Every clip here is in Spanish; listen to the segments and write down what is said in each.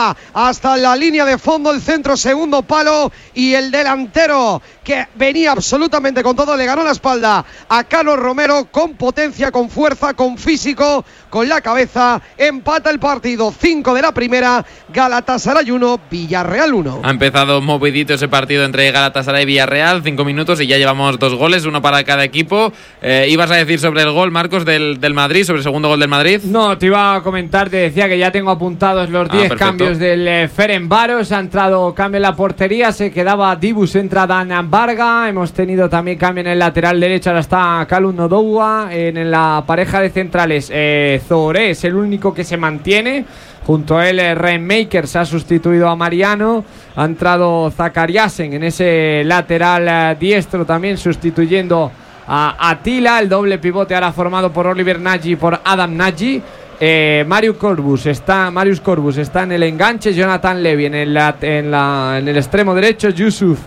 pelota hasta la línea de fondo, el centro, segundo palo, y el delantero, que venía absolutamente con todo, le ganó la espalda a Carlos Romero, con potencia, con fuerza, con físico, con la cabeza. Empata el partido, 5 de la primera, Galatasaray 1, Villarreal 1. Ha empezado movidito ese partido entre Galatasaray y Villarreal, 5 minutos y ya llevamos 2 goles, uno para cada equipo. ¿Ibas a decir sobre el gol, Marcos, del Madrid, sobre el segundo gol del Madrid? No, te iba a comentar, te decía que ya tengo apuntados los 10 cambios del Ferencváros. Ha entrado cambio en la portería, se quedaba Dibus, entra Dan Varga. Hemos tenido también cambio en el lateral derecho, ahora está Kalou Nodoua. En la pareja de centrales, Zoré es el único que se mantiene. Junto a él, Rainmaker se ha sustituido a Mariano. Ha entrado Zakariasen en ese lateral diestro, también sustituyendo a Attila. El doble pivote ahora formado por Oliver Nagy y por Adam Nagy. Marius Corbus está en el enganche. Jonathan Levy en el extremo derecho. Yusuf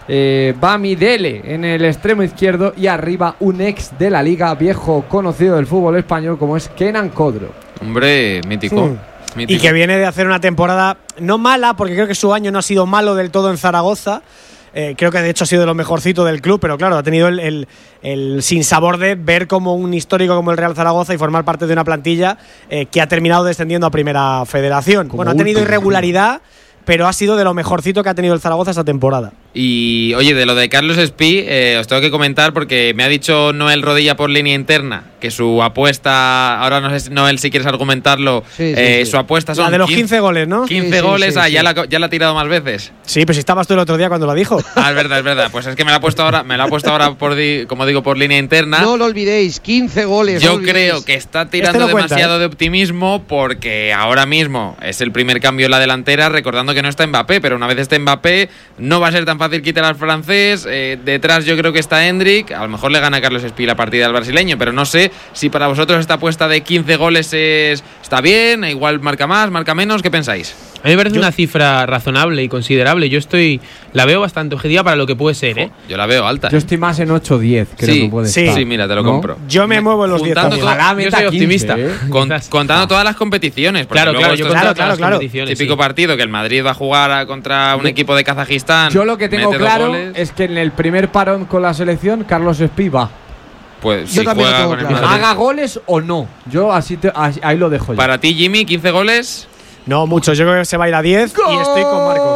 Bamidele en el extremo izquierdo. Y arriba un ex de la liga, viejo conocido del fútbol español, como es Kenan Kodro. Hombre, mítico. Y que viene de hacer una temporada no mala, porque creo que su año no ha sido malo del todo en Zaragoza. Creo que de hecho ha sido de lo mejorcito del club, pero claro, ha tenido el sinsabor de ver como un histórico como el Real Zaragoza y formar parte de una plantilla que ha terminado descendiendo a Primera Federación. Bueno, ha tenido irregularidad, pero ha sido de lo mejorcito que ha tenido el Zaragoza esta temporada. Y oye, de lo de Carlos Espí, os tengo que comentar porque me ha dicho Noel Rodilla por línea interna que su apuesta, ahora no sé, Noel, si quieres argumentarlo, su apuesta son... La de los 15 goles, ¿no? 15 goles, ya la ha tirado más veces. Sí, pero si estabas tú el otro día cuando lo dijo. Ah, es verdad. Pues es que me la ha puesto ahora como digo, por línea interna. No lo olvidéis, 15 goles. Yo creo que está tirando demasiado de optimismo, porque ahora mismo es el primer cambio en la delantera, recordando que no está Mbappé, pero una vez esté Mbappé no va a ser tan fácil quitar al francés. Detrás yo creo que está Hendrik, a lo mejor le gana a Carlos Espí la partida al brasileño, pero no sé si para vosotros esta apuesta de 15 goles está bien, igual marca más, marca menos, ¿qué pensáis? A mí me parece una cifra razonable y considerable. La veo bastante objetiva para lo que puede ser, ¿eh? Yo la veo alta. Yo estoy más en 8-10, creo que puede estar. Sí, mira, te lo compro. Yo me muevo en los 10 también. Yo soy optimista. Contando todas las competiciones. Claro. Típico partido que el Madrid va a jugar contra un equipo de Kazajistán. Yo lo que tengo claro es que en el primer parón con la selección, Carlos Espí va. Pues si juega con el Madrid. Haga goles o no. Yo ahí lo dejo. Para ti, Jimmy, 15 goles. No, muchos. Yo creo que se va a ir a 10 y estoy con Marcos.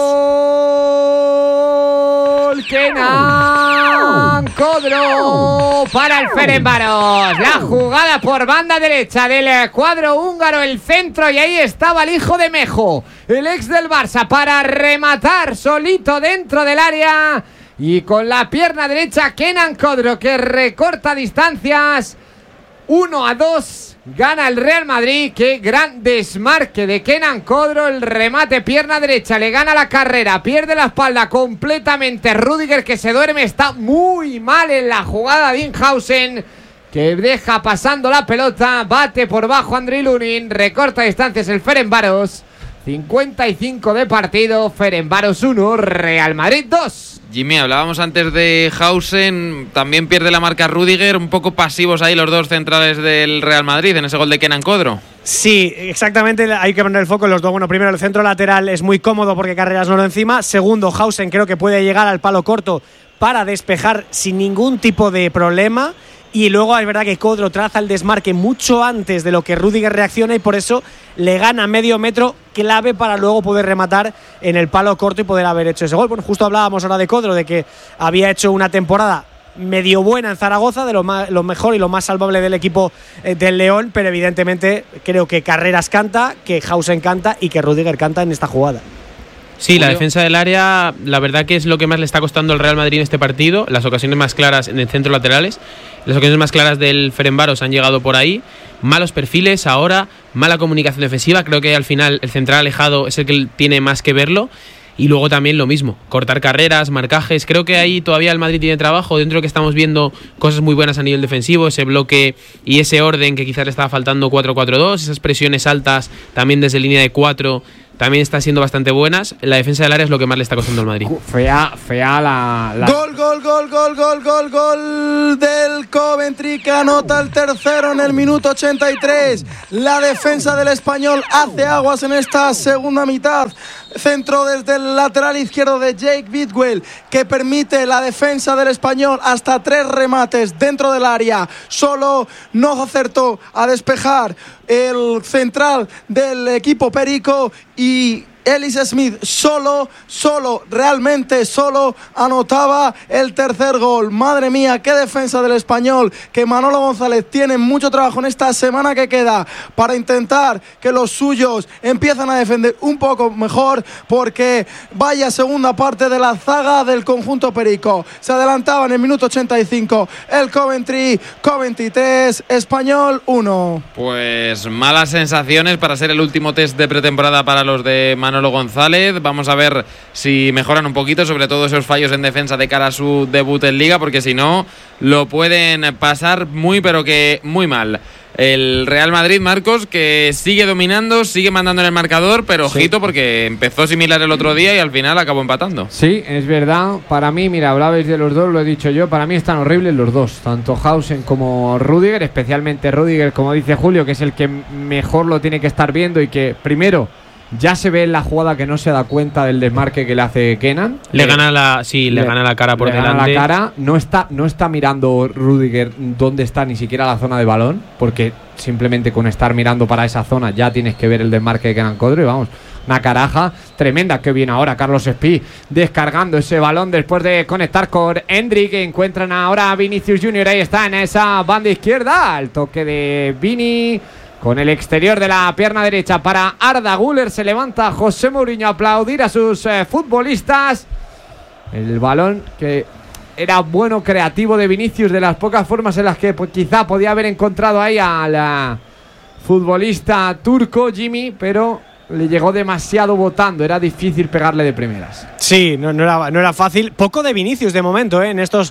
¡Gol! ¡Kenan Kodro para el Ferencváros! La jugada por banda derecha del cuadro húngaro, el centro, y ahí estaba el hijo de Mejo, el ex del Barça, para rematar solito dentro del área. Y con la pierna derecha, Kenan Kodro, que recorta distancias. 1-2. Gana el Real Madrid. Qué gran desmarque de Kenan Kodro. El remate, pierna derecha, le gana la carrera, pierde la espalda completamente. Rüdiger, que se duerme, está muy mal en la jugada de Inhausen, que deja pasando la pelota. Bate por bajo Andriy Lunin. Recorta distancias el Ferencváros. 55 de partido. Ferencváros 1, Real Madrid 2. Jimmy, hablábamos antes de Hausen, también pierde la marca Rüdiger, un poco pasivos ahí los dos centrales del Real Madrid en ese gol de Kenan Kodro. Sí, exactamente, hay que poner el foco en los dos. Bueno, primero el centro lateral es muy cómodo porque Carreras no lo encima. Segundo, Hausen creo que puede llegar al palo corto para despejar sin ningún tipo de problema. Y luego es verdad que Kodro traza el desmarque mucho antes de lo que Rüdiger reacciona y por eso le gana medio metro, clave para luego poder rematar en el palo corto y poder haber hecho ese gol. Bueno, justo hablábamos ahora de Kodro, de que había hecho una temporada medio buena en Zaragoza, de lo mejor y lo más salvable del equipo del León, pero evidentemente creo que Carreras canta, que Hausen canta y que Rüdiger canta en esta jugada. Sí, la defensa del área, la verdad que es lo que más le está costando al Real Madrid en este partido. Las ocasiones más claras en el centro laterales, las ocasiones más claras del Ferencváros han llegado por ahí. Malos perfiles ahora, mala comunicación defensiva. Creo que al final el central alejado es el que tiene más que verlo. Y luego también lo mismo, cortar carreras, marcajes. Creo que ahí todavía el Madrid tiene trabajo. Dentro de que estamos viendo cosas muy buenas a nivel defensivo, ese bloque y ese orden que quizás le estaba faltando 4-4-2, esas presiones altas también desde línea de 4 también están siendo bastante buenas. La defensa del área es lo que más le está costando al Madrid. Fea la... Gol del Coventry, que anota el tercero en el minuto 83. La defensa del Español hace aguas en esta segunda mitad. Centro desde el lateral izquierdo de Jake Bidwell, que permite la defensa del Español hasta 3 remates dentro del área. Solo no acertó a despejar el central del equipo perico, y Ellis Smith realmente solo anotaba el tercer gol. Madre mía, qué defensa del Español, que Manolo González tiene mucho trabajo en esta semana que queda para intentar que los suyos empiecen a defender un poco mejor, porque vaya segunda parte de la zaga del conjunto perico. Se adelantaba en el minuto 85 el Coventry 3, Español 1. Pues malas sensaciones para ser el último test de pretemporada para los de Manolo González. Vamos a ver si mejoran un poquito, sobre todo esos fallos en defensa de cara a su debut en Liga, porque si no lo pueden pasar muy pero que muy mal. El Real Madrid, Marcos, que sigue dominando, sigue mandando en el marcador, pero ojito, porque empezó similar el otro día y al final acabó empatando. Sí, es verdad. Para mí, mira, hablabais de los dos, lo he dicho yo, para mí están horribles los dos, tanto Hausen como Rüdiger, especialmente Rüdiger, como dice Julio, que es el que mejor lo tiene que estar viendo y que primero ya se ve en la jugada que no se da cuenta del desmarque que le hace Kenan. Le gana la cara por delante. Le gana la cara. No está mirando Rüdiger dónde está ni siquiera la zona de balón, porque simplemente con estar mirando para esa zona ya tienes que ver el desmarque de Kenan Codro. Y vamos, una caraja tremenda. Que viene ahora Carlos Espí descargando ese balón después de conectar con Endrick, que encuentran ahora a Vinicius Junior. Ahí está en esa banda izquierda, el toque de Vini con el exterior de la pierna derecha para Arda Güler. Se levanta José Mourinho a aplaudir a sus futbolistas. El balón que era bueno, creativo de Vinicius, de las pocas formas en las que quizá podía haber encontrado ahí a la futbolista turco Jimmy, pero le llegó demasiado botando, era difícil pegarle de primeras. Sí, no era fácil. Poco de Vinicius de momento, en estos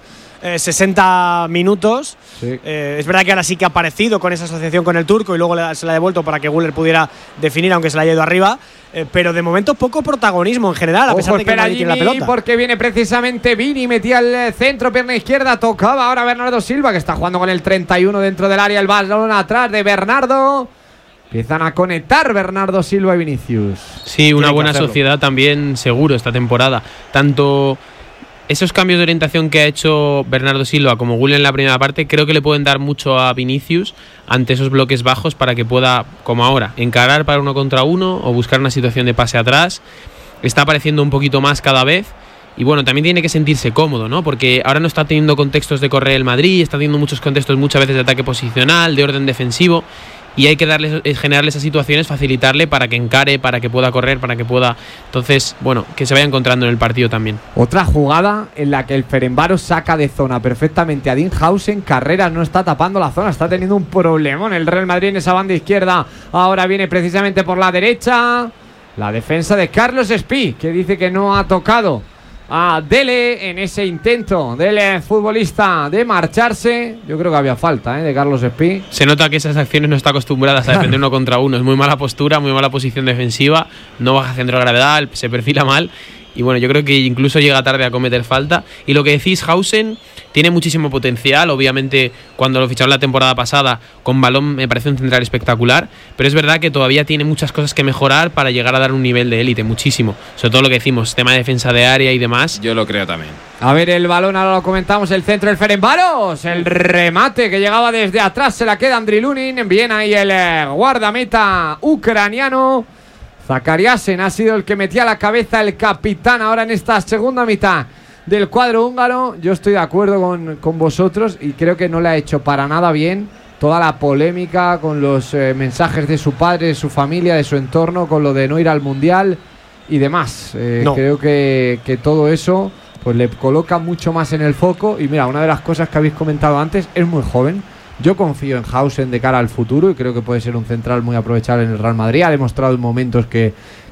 60 minutos. Sí. Es verdad que ahora sí que ha aparecido con esa asociación con el turco y luego se la ha devuelto para que Güler pudiera definir, aunque se la haya ido arriba. Pero de momento poco protagonismo en general, a pesar de que nadie tiene la pelota. Porque viene precisamente Vini, metía el centro, pierna izquierda, tocaba ahora Bernardo Silva, que está jugando con el 31 dentro del área, el balón atrás de Bernardo. Empiezan a conectar Bernardo Silva y Vinicius. Sí, una buena sociedad también seguro esta temporada. Tanto esos cambios de orientación que ha hecho Bernardo Silva como Güler en la primera parte creo que le pueden dar mucho a Vinicius ante esos bloques bajos para que pueda, como ahora, encarar para 1 contra 1 o buscar una situación de pase atrás. Está apareciendo un poquito más cada vez. Y bueno, también tiene que sentirse cómodo, ¿no? Porque ahora no está teniendo contextos de correr el Madrid, está teniendo muchos contextos muchas veces de ataque posicional, de orden defensivo. Y hay que generarle esas situaciones, facilitarle para que encare, para que pueda correr, para que pueda... Entonces, bueno, que se vaya encontrando en el partido también. Otra jugada en la que el Ferencváros saca de zona perfectamente a Dean Hausen. Carreras no está tapando la zona, está teniendo un problema en el Real Madrid en esa banda izquierda. Ahora viene precisamente por la derecha la defensa de Carlos Espí, que dice que no ha tocado a Dele en ese intento del futbolista de marcharse. Yo creo que había falta de Carlos Espí. Se nota que esas acciones no está acostumbradas a defender 1 contra 1. Es muy mala postura, muy mala posición defensiva, no baja centro de gravedad, se perfila mal. Y bueno, yo creo que incluso llega tarde a cometer falta. Y lo que decís, Hausen tiene muchísimo potencial. Obviamente, cuando lo ficharon la temporada pasada, con balón me parece un central espectacular. Pero es verdad que todavía tiene muchas cosas que mejorar para llegar a dar un nivel de élite, muchísimo. Sobre todo lo que decimos, tema de defensa de área y demás. Yo lo creo también. A ver el balón, ahora lo comentamos, el centro del Ferencváros. El remate que llegaba desde atrás, se la queda Andriy Lunin. Bien ahí el guardameta ucraniano. Zakariasen ha sido el que metía la cabeza, el capitán ahora en esta segunda mitad del cuadro húngaro. Yo estoy de acuerdo con vosotros y creo que no le ha hecho para nada bien toda la polémica con los mensajes de su padre, de su familia, de su entorno, con lo de no ir al Mundial y demás. Creo que todo eso pues le coloca mucho más en el foco. Y mira, una de las cosas que habéis comentado antes, es muy joven. Yo confío en Hausen de cara al futuro y creo que puede ser un central muy aprovechable en el Real Madrid. Ha demostrado en momentos que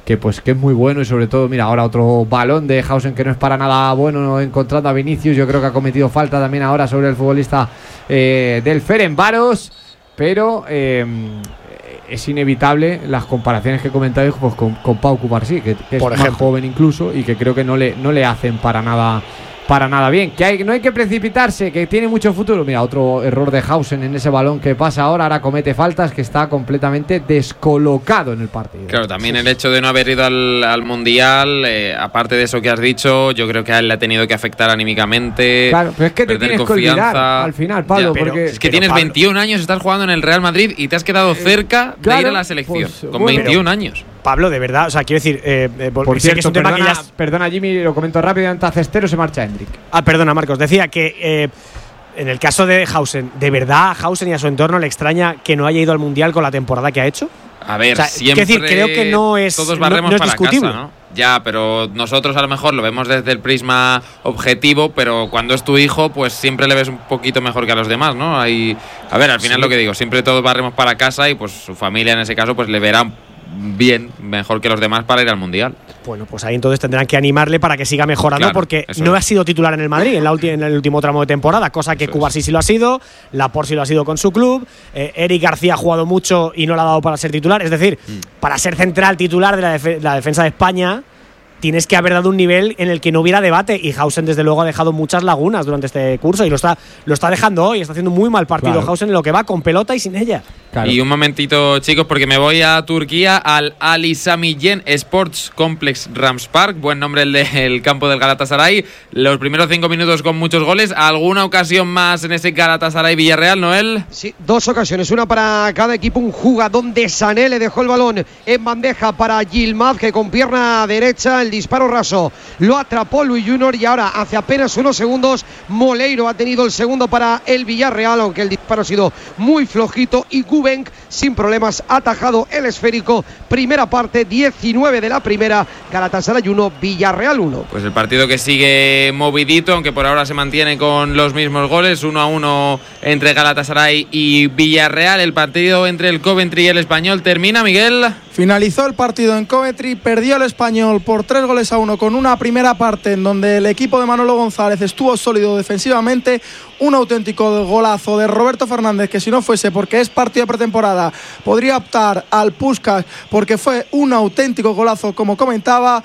es muy bueno, y sobre todo, mira, ahora otro balón de Hausen que no es para nada bueno, encontrando a Vinicius. Yo creo que ha cometido falta también ahora sobre el futbolista del Ferencváros, pero es inevitable las comparaciones que comentáis pues, con Pau Cubarsí, que es más joven incluso y que creo que no le hacen para nada bien. No hay que precipitarse, que tiene mucho futuro. Mira, otro error de Hausen en ese balón que pasa ahora comete faltas, que está completamente descolocado en el partido. Claro, también el hecho de no haber ido al Mundial, aparte de eso que has dicho, yo creo que a él le ha tenido que afectar anímicamente. Claro, pero es que te tienes que olvidar al final, Pablo, porque es que tienes 21 años, estás jugando en el Real Madrid y te has quedado cerca de ir a la selección, pues, con 21 años. Pablo, de verdad, o sea, quiero decir, por cierto, que es un tema perdona Jimmy, lo comento rápido, antes Cestero se marcha Hendrik. Perdona Marcos, decía que en el caso de Hausen, ¿de verdad a Hausen y a su entorno le extraña que no haya ido al Mundial con la temporada que ha hecho? A ver, siempre decir, creo que todos barremos no es para discutible. casa, ¿no? Ya, pero nosotros a lo mejor lo vemos desde el prisma objetivo, pero cuando es tu hijo, pues siempre le ves un poquito mejor que a los demás, ¿no? A ver, al final lo que digo, siempre todos barremos para casa y pues su familia en ese caso pues le verá bien, mejor que los demás para ir al Mundial. Bueno, pues ahí entonces tendrán que animarle para que siga mejorando, claro, porque no ha sido titular en el Madrid en el último tramo de temporada, cosa que Cubarsí sí lo ha sido, Laporte sí lo ha sido con su club, Eric García ha jugado mucho y no le ha dado para ser titular, es decir, para ser central titular de la defensa de España tienes que haber dado un nivel en el que no hubiera debate, y Hausen desde luego ha dejado muchas lagunas durante este curso y lo está dejando hoy, está haciendo un muy mal partido, claro. Hausen en lo que va, con pelota y sin ella. Claro. Y un momentito, chicos, porque me voy a Turquía, al Ali Sami Yen Sports Complex Rams Park, buen nombre el del campo del Galatasaray. Los primeros 5 minutos con muchos goles. ¿Alguna ocasión más en ese Galatasaray Villarreal, Noel? Sí, 2 ocasiones, una para cada equipo. Un jugadón de Sané le dejó el balón en bandeja para Yilmaz, que con pierna derecha el disparo raso lo atrapó Luis Junior, y ahora hace apenas unos segundos Moleiro ha tenido el segundo para el Villarreal, aunque el disparo ha sido muy flojito, y Gubenk sin problemas ha atajado el esférico. Primera parte, 19 de la primera, Galatasaray 1, Villarreal 1. Pues el partido que sigue movidito, aunque por ahora se mantiene con los mismos goles, 1-1 entre Galatasaray y Villarreal. El partido entre el Coventry y el Español termina, Miguel. Finalizó el partido en Coventry, perdió el Español por 3-1 con una primera parte en donde el equipo de Manolo González estuvo sólido defensivamente, un auténtico golazo de Roberto Fernández, que si no fuese porque es partido de pretemporada podría optar al Puskás, porque fue un auténtico golazo, como comentaba.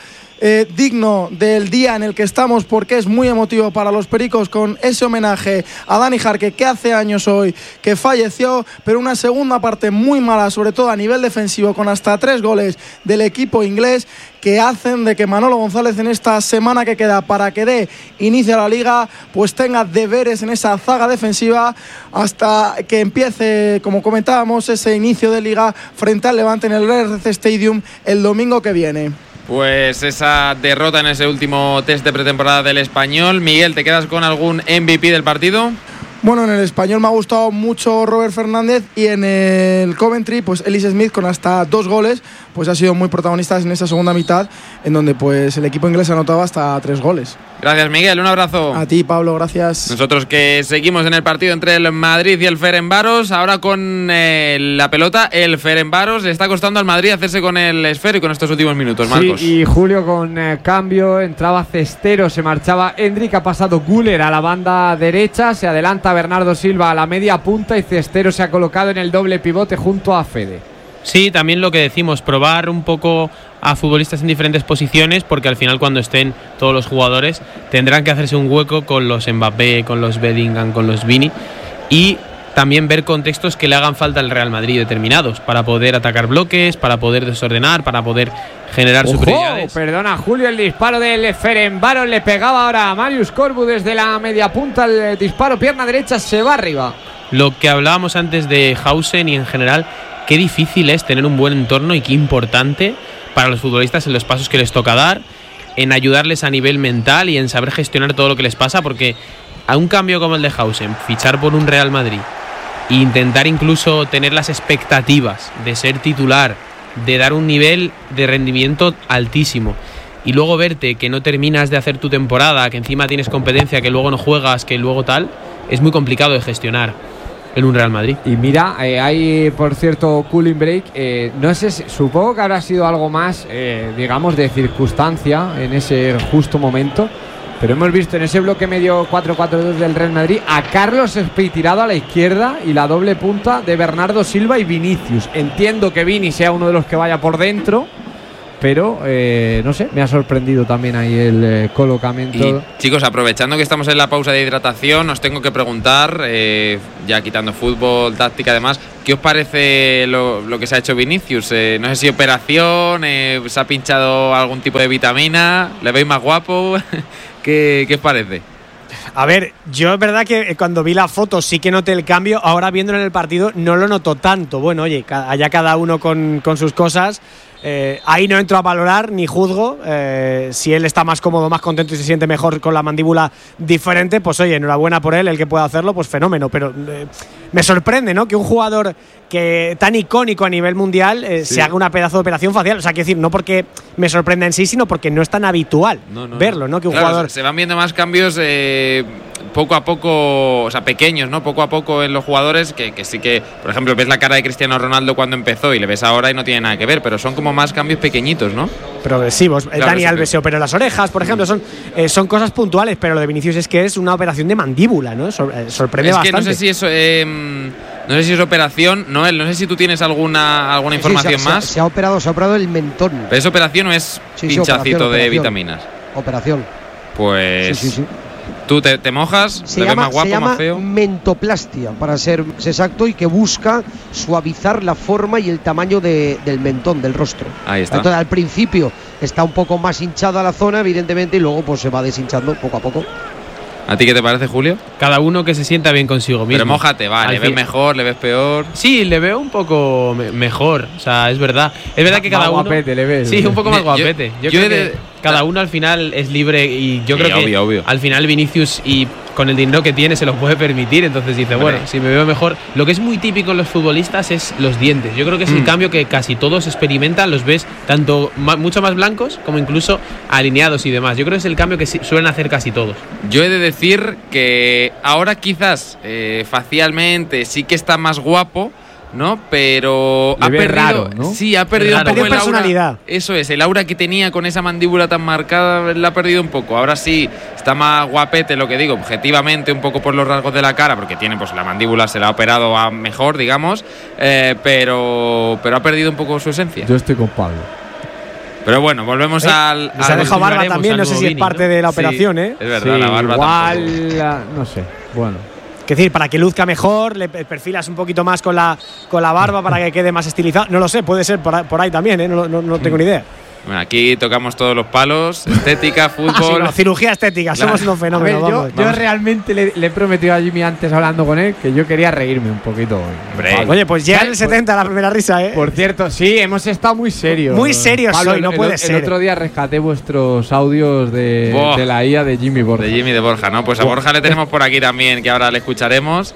Digno del día en el que estamos, porque es muy emotivo para los pericos, con ese homenaje a Dani Jarque, que hace años hoy que falleció, pero una segunda parte muy mala, sobre todo a nivel defensivo, con hasta 3 goles del equipo inglés, que hacen de que Manolo González en esta semana que queda para que dé inicio a la liga, pues tenga deberes en esa zaga defensiva hasta que empiece, como comentábamos, ese inicio de liga frente al Levante en el RC Stadium el domingo que viene. Pues esa derrota en ese último test de pretemporada del Español. Miguel, ¿te quedas con algún MVP del partido? Bueno, en el Español me ha gustado mucho Robert Fernández, y en el Coventry, pues Ellis Smith, con hasta 2 goles, pues ha sido muy protagonista en esa segunda mitad, en donde pues el equipo inglés ha anotado hasta 3 goles. Gracias, Miguel, un abrazo. A ti, Pablo, gracias. Nosotros que seguimos en el partido entre el Madrid y el Ferencváros, ahora con la pelota, el Ferencváros le está costando al Madrid hacerse con el esférico en estos últimos minutos, Marcos. Sí, y Julio con cambio, entraba Cestero, se marchaba Hendrik, ha pasado Güler a la banda derecha, se adelanta Bernardo Silva a la media punta y Cestero se ha colocado en el doble pivote junto a Fede. Sí, también lo que decimos, probar un poco a futbolistas en diferentes posiciones, porque al final cuando estén todos los jugadores tendrán que hacerse un hueco con los Mbappé, con los Bellingham, con los Vini, y también ver contextos que le hagan falta al Real Madrid determinados para poder atacar bloques, para poder desordenar, para poder generar superioridades. Perdona, Julio, el disparo del Ferencváros le pegaba ahora a Marius Corbu desde la media punta, el disparo pierna derecha, se va arriba. Lo que hablábamos antes de Hausen y en general, qué difícil es tener un buen entorno y qué importante para los futbolistas en los pasos que les toca dar, en ayudarles a nivel mental y en saber gestionar todo lo que les pasa, porque a un cambio como el de Hausen, fichar por un Real Madrid e intentar incluso tener las expectativas de ser titular, de dar un nivel de rendimiento altísimo, y luego verte que no terminas de hacer tu temporada, que encima tienes competencia, que luego no juegas, que luego tal, es muy complicado de gestionar en un Real Madrid. Y mira, hay por cierto cooling break, no sé, supongo que habrá sido algo más, digamos, de circunstancia en ese justo momento, Pero hemos visto en ese bloque medio 4-4-2 del Real Madrid a Carlos Espí tirado a la izquierda y la doble punta de Bernardo Silva y Vinicius. Entiendo que Vini sea uno de los que vaya por dentro, pero no sé, me ha sorprendido también ahí el colocamiento. Y chicos, aprovechando que estamos en la pausa de hidratación, os tengo que preguntar, ya quitando fútbol, táctica, además, ¿qué os parece lo que se ha hecho Vinicius? No sé si operación, se ha pinchado algún tipo de vitamina, ¿le veis más guapo? ¿Qué os parece? A ver, yo es verdad que cuando vi la foto sí que noté el cambio, ahora viéndolo en el partido no lo noto tanto. Bueno, oye, allá cada uno con sus cosas. Ahí no entro a valorar ni juzgo. Si él está más cómodo, más contento y se siente mejor con la mandíbula diferente, pues oye, enhorabuena por él, el que pueda hacerlo, pues fenómeno. Pero me sorprende, ¿no?, que un jugador que tan icónico a nivel mundial se haga una pedazo de operación facial. O sea, quiero decir, no porque me sorprenda en sí, sino porque no es tan habitual verlo, ¿no? Que un jugador... Se van viendo más cambios poco a poco, o sea, pequeños, ¿no? Poco a poco en los jugadores que sí que, por ejemplo, ves la cara de Cristiano Ronaldo cuando empezó y le ves ahora y no tiene nada que ver, pero son como más cambios pequeñitos, ¿no? Progresivos. Claro, Dani Alves se operó las orejas, por ejemplo, son cosas puntuales, pero lo de Vinicius es que es una operación de mandíbula, ¿no? Sorprende bastante. Es que no sé si eso... no sé si es operación, Noel, no sé si tú tienes alguna información más. Se ha operado el mentón. ¿Pero es operación o es pinchacito de vitaminas? Operación. Pues... Sí. ¿Tú te mojas? ¿Te ves más guapo, más feo? Mentoplastia, para ser exacto, y que busca suavizar la forma y el tamaño del mentón, del rostro. Ahí está. Entonces, al principio está un poco más hinchada la zona, evidentemente, y luego pues se va deshinchando poco a poco. ¿A ti qué te parece, Julio? Cada uno que se sienta bien consigo mismo. Pero mójate, va, ¿le ves mejor, le ves peor? Sí, le veo un poco mejor, o sea, es verdad. Es verdad que cada uno... guapete, le ves. Sí, un poco más guapete. Yo creo que cada uno al final es libre y yo creo que obvio. Al final Vinicius, y con el dinero que tiene, se lo puede permitir, entonces dice, bueno, si me veo mejor. Lo que es muy típico en los futbolistas es los dientes. Yo creo que es el cambio que casi todos experimentan, los ves tanto mucho más blancos como incluso alineados y demás. Yo creo que es el cambio que suelen hacer casi todos. Yo he de decir que ahora quizás facialmente sí que está más guapo, ¿no? Pero ha perdido, raro, ¿no? Sí, ha perdido un poco el personalidad. Aura. Eso es, el aura que tenía con esa mandíbula tan marcada la ha perdido un poco. Ahora sí está más guapete, lo que digo, objetivamente, un poco por los rasgos de la cara, porque tiene pues la mandíbula, se la ha operado a mejor, digamos, pero ha perdido un poco su esencia. Yo estoy con Pablo. Pero bueno, volvemos al... Se ha dejado barba también, no sé si es parte de la operación, Es verdad, la barba igual, no sé, bueno. Es decir, para que luzca mejor, le perfilas un poquito más con la barba para que quede más estilizado. No lo sé, puede ser por ahí también, no tengo ni idea. Bueno, aquí tocamos todos los palos, estética, fútbol… Sí, cirugía estética, somos unos fenómenos. Yo realmente le he prometido a Jimmy antes hablando con él que yo quería reírme un poquito hoy. Oye, pues llega el 70 la primera risa, ¿eh? Por cierto, sí, hemos estado muy serios. Muy serios hoy, no puede ser. El otro día rescaté vuestros audios de la IA de Jimmy Borja. De Jimmy de Borja, ¿no? Pues a Borja le tenemos por aquí también, que ahora le escucharemos.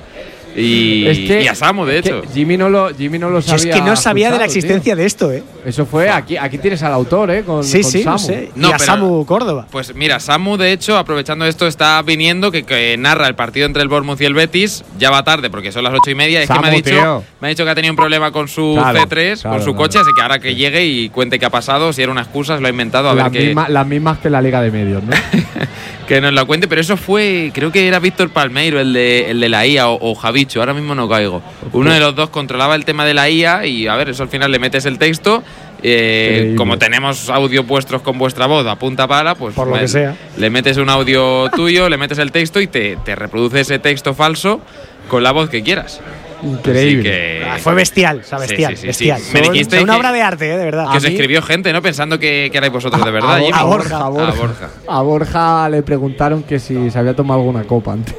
Y a Samu, de hecho. Jimmy no lo sabía. Es que no sabía de la existencia de esto, ¿eh? Eso fue, aquí tienes al autor, ¿eh? Con Samu. No sé. Y a Samu Córdoba. Pues mira, Samu, de hecho, aprovechando esto, está viniendo que narra el partido entre el Bournemouth y el Betis. Ya va tarde porque son las 8:30. Es Samu, que me ha dicho que ha tenido un problema con su C3, con su coche, así que ahora que llegue y cuente qué ha pasado, si era una excusa, se lo ha inventado. Las mismas que la Liga de Medios, ¿no? Que nos lo cuente, pero eso fue, creo que era Víctor Palmeiro, el de la IA, o Javicho, ahora mismo no caigo. Uno de los dos controlaba el tema de la IA y a ver, eso al final le metes el texto. Como tenemos audio vuestros con vuestra voz a punta pala, pues por lo que sea, le metes un audio tuyo, le metes el texto y te reproduce ese texto falso con la voz que quieras. Increíble. Fue bestial, o sea, bestial. Me dijiste una obra de arte, de verdad. Que os escribió gente, ¿no? Pensando que erais vosotros de verdad. A Borja le preguntaron que si se había tomado alguna copa antes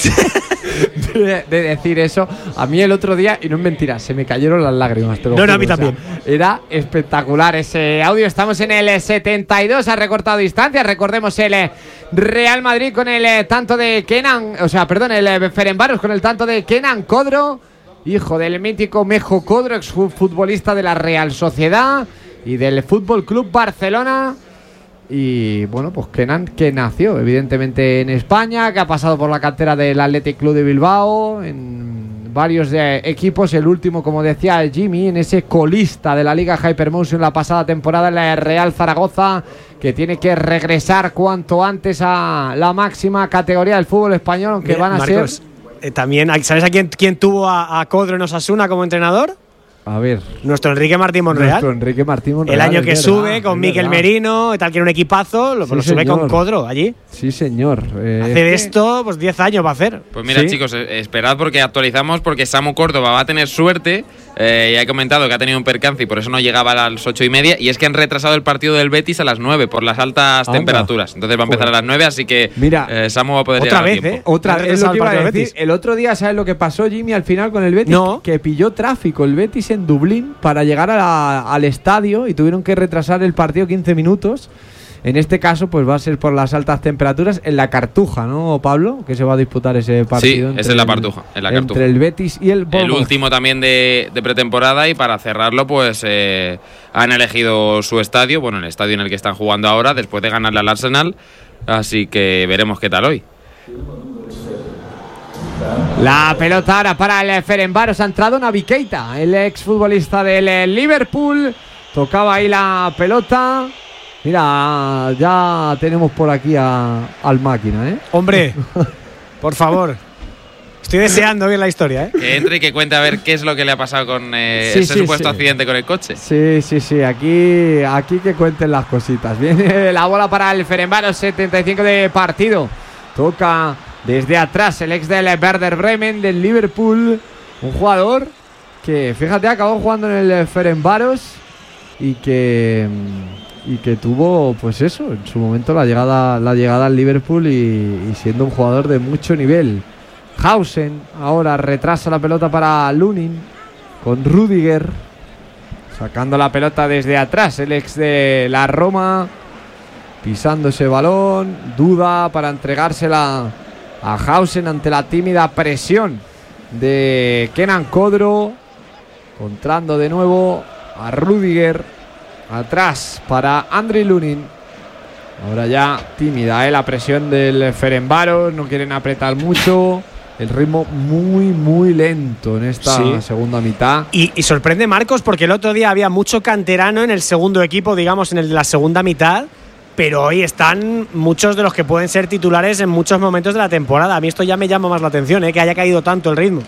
de decir eso. A mí el otro día, y no es mentira, se me cayeron las lágrimas. Te lo juro, a mí también. Era espectacular ese audio. Estamos en el 72, ha recortado distancias. Recordemos el Real Madrid con el tanto de Kenan, el Ferencváros con el tanto de Kenan Codro, hijo del mítico Mejo Codro, exfutbolista de la Real Sociedad y del Fútbol Club Barcelona. Y bueno, pues Kenan, que nació evidentemente en España, que ha pasado por la cantera del Athletic Club de Bilbao, en varios equipos, el último, como decía Jimmy, en ese colista de la Liga Hypermotion la pasada temporada en la Real Zaragoza, que tiene que regresar cuanto antes a la máxima categoría del fútbol español, aunque van a Marcos, ser... también, ¿sabes a quién tuvo a Codro en Osasuna como entrenador? A ver. Nuestro Enrique Martín Monreal. El año que sube con Miquel Merino y tal, que era un equipazo, lo sube con Codro allí. Sí, señor. Hace de esto, pues 10 años va a hacer. Pues mira, chicos, esperad porque actualizamos, porque Samu Córdoba va a tener suerte. Ya he comentado que ha tenido un percance y por eso no llegaba a las 8:30. Y es que han retrasado el partido del Betis a las 9 por las altas temperaturas. Entonces va a empezar a las 9, así que mira, Samu va a poder llegar a tiempo. Otra vez lo que iba a decir. El otro día, ¿sabes lo que pasó, Jimmy, al final con el Betis? No. Que pilló tráfico el Betis en Dublín para llegar al estadio y tuvieron que retrasar el partido 15 minutos. En este caso, pues va a ser por las altas temperaturas en la Cartuja, ¿no, Pablo? Que se va a disputar ese partido. Sí, es en la Cartuja. Entre el Betis y el Bournemouth. El último también de pretemporada, y para cerrarlo, pues han elegido su estadio, bueno, el estadio en el que están jugando ahora, después de ganarle al Arsenal. Así que veremos qué tal hoy. La pelota ahora para el Ferencváros. Ha entrado Naby Keita, el exfutbolista del Liverpool. Tocaba ahí la pelota. Mira, ya tenemos por aquí al máquina, ¿eh? Hombre, por favor. Estoy deseando ver la historia, ¿eh? Que entre y que cuente a ver qué es lo que le ha pasado con ese supuesto accidente con el coche. Sí. Aquí que cuenten las cositas. Viene la bola para el Ferencváros, 75 de partido. Toca desde atrás el ex del Werder Bremen, del Liverpool. Un jugador que, fíjate, acabó jugando en el Ferencváros y que tuvo, pues eso, en su momento la llegada al Liverpool y siendo un jugador de mucho nivel. Hausen ahora retrasa la pelota para Lunin con Rüdiger sacando la pelota desde atrás, el ex de la Roma, pisando ese balón, duda para entregársela a Hausen ante la tímida presión de Kenan Codro, encontrando de nuevo a Rüdiger. Atrás para Andriy Lunin. Ahora ya tímida, la presión del Ferencváros. No quieren apretar mucho. El ritmo muy lento en esta segunda mitad. Y sorprende, Marcos, porque el otro día había mucho canterano en el segundo equipo, digamos, en el de la segunda mitad. Pero hoy están muchos de los que pueden ser titulares en muchos momentos de la temporada. A mí esto ya me llama más la atención, que haya caído tanto el ritmo.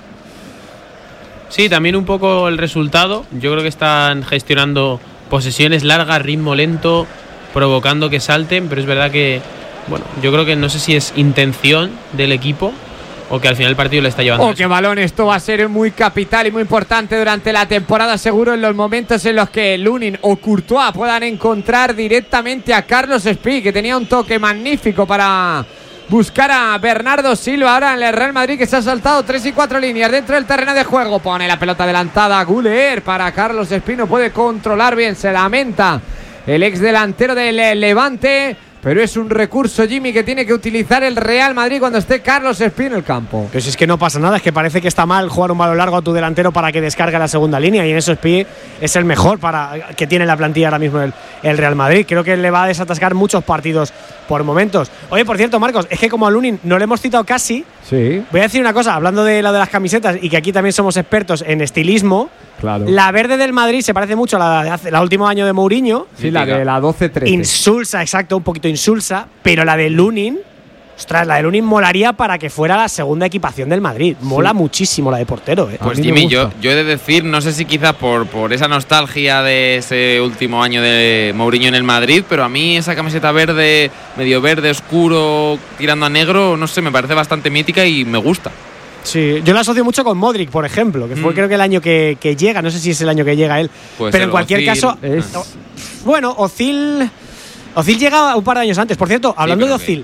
Sí, también un poco el resultado. Yo creo que están gestionando posesiones largas, ritmo lento, provocando que salten, pero es verdad que, bueno, yo creo que no sé si es intención del equipo o que al final el partido le está llevando. Qué balón, esto va a ser muy capital y muy importante durante la temporada, seguro, en los momentos en los que Lunin o Courtois puedan encontrar directamente a Carlos Espí, que tenía un toque magnífico para buscar a Bernardo Silva. Ahora en el Real Madrid, que se ha saltado 3 y 4 líneas dentro del terreno de juego. Pone la pelota adelantada Güler para Carlos Espino. Puede controlar bien, se lamenta el ex delantero del Levante. Pero es un recurso, Jimmy, que tiene que utilizar el Real Madrid cuando esté Carlos Espí en el campo. Pero si es que no pasa nada, es que parece que está mal jugar un balón largo a tu delantero para que descargue la segunda línea, y en eso Espí es el mejor que tiene la plantilla ahora mismo el Real Madrid. Creo que le va a desatascar muchos partidos por momentos. Oye, por cierto, Marcos, es que como a Lunin no le hemos citado casi, voy a decir una cosa, hablando de lo de las camisetas y que aquí también somos expertos en estilismo. Claro. La verde del Madrid se parece mucho a la del último año de Mourinho. Sí, la de la 12-13. Insulsa, exacto, un poquito insulsa. Pero la de Lunin, ostras, la de Lunin molaría para que fuera la segunda equipación del Madrid. Mola muchísimo la de portero, Pues Jimmy, yo he de decir, no sé si quizás por esa nostalgia de ese último año de Mourinho en el Madrid, pero a mí esa camiseta verde, medio verde, oscuro, tirando a negro, no sé, me parece bastante mítica y me gusta. Sí, yo la asocio mucho con Modric, por ejemplo, que fue creo que el año que llega, no sé si es el año que llega él, pero en cualquier caso, bueno, Ozil llega un par de años antes. Por cierto, hablando de Ozil,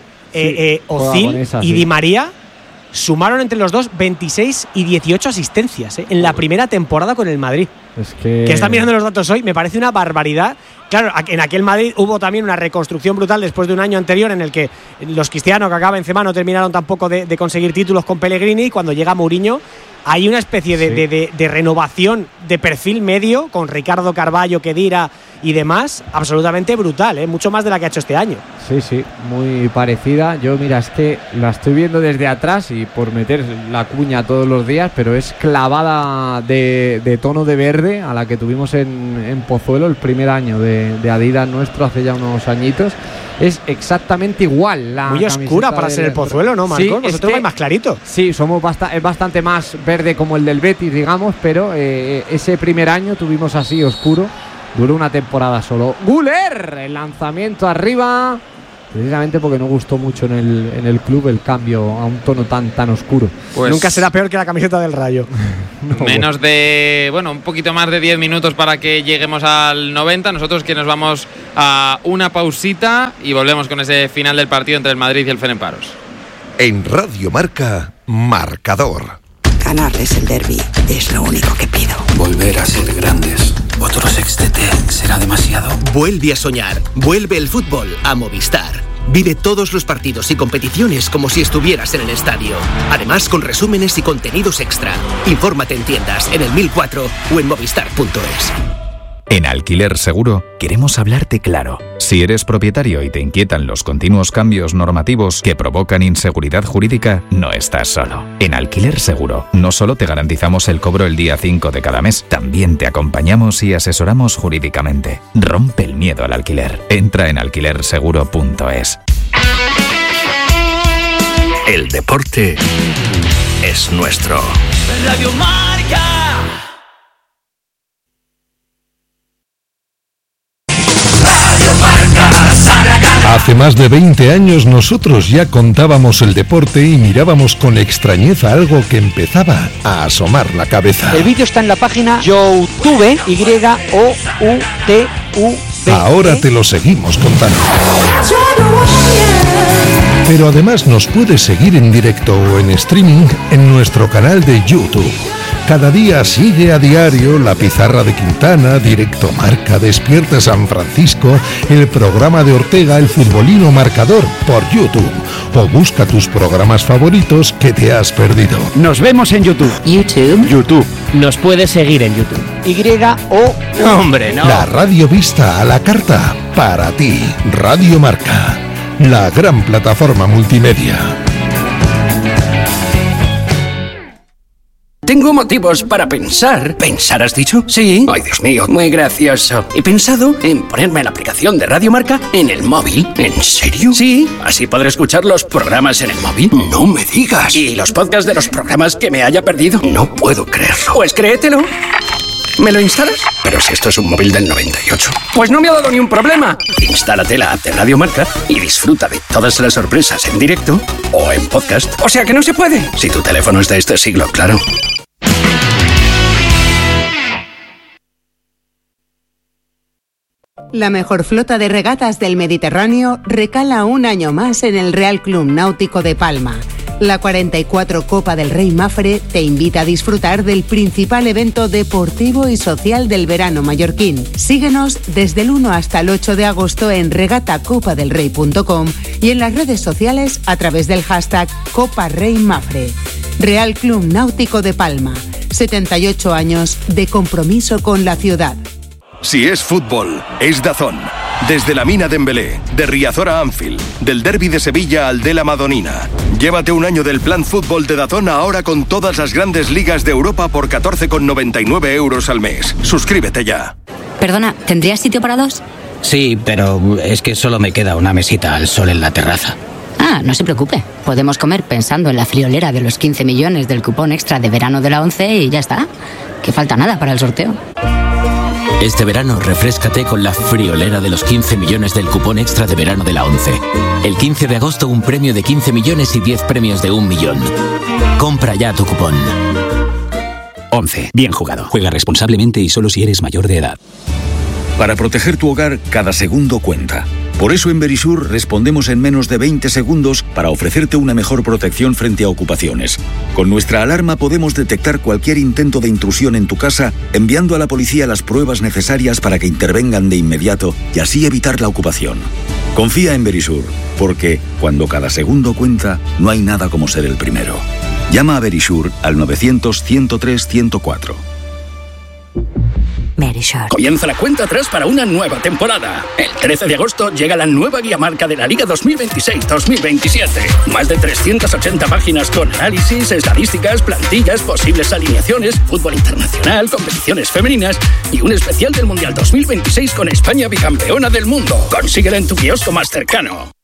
Ozil y Di María sumaron entre los dos 26 y 18 asistencias en la primera temporada con el Madrid. Es que están mirando los datos hoy, me parece una barbaridad. Claro, en aquel Madrid hubo también una reconstrucción brutal después de un año anterior en el que los Cristiano, que acaba Benzema, no terminaron tampoco de conseguir títulos con Pellegrini, y cuando llega Mourinho hay una especie de renovación de perfil medio con Ricardo Carvalho, Khedira y demás, absolutamente brutal, mucho más de la que ha hecho este año. Sí, muy parecida. Yo, mira, es que la estoy viendo desde atrás y por meter la cuña todos los días, pero es clavada de tono de verde verde a la que tuvimos en Pozuelo el primer año de Adidas nuestro hace ya unos añitos. Es exactamente igual. Muy oscura para ser el Pozuelo, ¿no, Marcos? Sí, vosotros vais más clarito. Sí, es bastante más verde como el del Betis, digamos, pero ese primer año tuvimos así oscuro. Duró una temporada solo. Güler, el lanzamiento arriba, precisamente porque no gustó mucho en el club el cambio a un tono tan oscuro. Pues nunca será peor que la camiseta del Rayo. Menos de, un poquito más de 10 minutos para que lleguemos al 90. Nosotros que nos vamos a una pausita y volvemos con ese final del partido entre el Madrid y el Ferencváros. En Radio Marca, marcador. Ganarles el derbi es lo único que pido. Volver a ser grandes. Otro sextete será demasiado. Vuelve a soñar. Vuelve el fútbol a Movistar. Vive todos los partidos y competiciones como si estuvieras en el estadio. Además, con resúmenes y contenidos extra. Infórmate en tiendas, en el 1004 o en movistar.es. En Alquiler Seguro queremos hablarte claro. Si eres propietario y te inquietan los continuos cambios normativos que provocan inseguridad jurídica, no estás solo. En Alquiler Seguro no solo te garantizamos el cobro el día 5 de cada mes, también te acompañamos y asesoramos jurídicamente. Rompe el miedo al alquiler. Entra en alquilerseguro.es. El deporte es nuestro. Radio Marca. Hace más de 20 años nosotros ya contábamos el deporte y mirábamos con extrañeza algo que empezaba a asomar la cabeza. El vídeo está en la página YouTube, YOUTUV. Ahora te lo seguimos contando. Pero además nos puedes seguir en directo o en streaming en nuestro canal de YouTube. Cada día sigue a diario La Pizarra de Quintana, Directo Marca, Despierta San Francisco, el programa de Ortega, El Futbolino Marcador, por YouTube. O busca tus programas favoritos que te has perdido. Nos vemos en YouTube. YouTube. Nos puedes seguir en YouTube. ¡Hombre, no! La radio vista a la carta, para ti. Radio Marca, la gran plataforma multimedia. Tengo motivos para pensar. ¿Pensar has dicho? Sí. Ay, Dios mío, muy gracioso. He pensado en ponerme la aplicación de Radio Marca en el móvil. ¿En serio? Sí. Así podré escuchar los programas en el móvil. No me digas. Y los podcasts de los programas que me haya perdido. No puedo creerlo. Pues créetelo. ¿Me lo instalas? Pero si esto es un móvil del 98. Pues no me ha dado ni un problema. Instálate la app de Radio Marca y disfruta de todas las sorpresas en directo o en podcast. O sea que no se puede. Si tu teléfono es de este siglo, claro. La mejor flota de regatas del Mediterráneo recala un año más en el Real Club Náutico de Palma. La 44 Copa del Rey Mafre te invita a disfrutar del principal evento deportivo y social del verano mallorquín. Síguenos desde el 1 hasta el 8 de agosto en regatacopadelrey.com y en las redes sociales a través del hashtag Copa Rey Mafre. Real Club Náutico de Palma. 78 años de compromiso con la ciudad. Si es fútbol, es DAZN. Desde la Mina de Embelé, de Riazor a Anfield, del Derbi de Sevilla al de la Madonina. Llévate un año del plan fútbol de DAZN ahora con todas las grandes ligas de Europa por 14,99 euros al mes. Suscríbete ya. Perdona, ¿tendrías sitio para dos? Sí, pero es que solo me queda una mesita al sol en la terraza. Ah, no se preocupe. Podemos comer pensando en la friolera de los 15 millones del cupón extra de verano de la ONCE y ya está. Que falta nada para el sorteo. Este verano refréscate con la friolera de los 15 millones del cupón extra de verano de la ONCE. El 15 de agosto un premio de 15 millones y 10 premios de 1 millón. Compra ya tu cupón. ONCE. Bien jugado. Juega responsablemente y solo si eres mayor de edad. Para proteger tu hogar, cada segundo cuenta. Por eso en Verisur respondemos en menos de 20 segundos para ofrecerte una mejor protección frente a ocupaciones. Con nuestra alarma podemos detectar cualquier intento de intrusión en tu casa, enviando a la policía las pruebas necesarias para que intervengan de inmediato y así evitar la ocupación. Confía en Verisur, porque cuando cada segundo cuenta, no hay nada como ser el primero. Llama a Verisur al 900 103 104. Verisure. Comienza la cuenta atrás para una nueva temporada. El 13 de agosto llega la nueva guía marca de la Liga 2026-2027. Más de 380 páginas con análisis, estadísticas, plantillas, posibles alineaciones, fútbol internacional, competiciones femeninas y un especial del Mundial 2026 con España bicampeona del mundo. Consíguela en tu kiosco más cercano.